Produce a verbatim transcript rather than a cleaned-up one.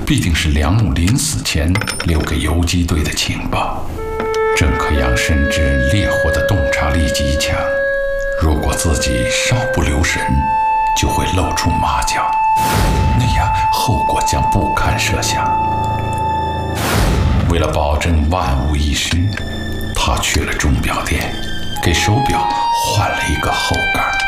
必定是梁母临死前留给游击队的情报。郑克阳深知烈火的洞察力极强，如果自己稍不留神，就会露出马脚，那样后果将不堪设想。为了保证万无一失，他去了钟表店，给手表换了一个后盖。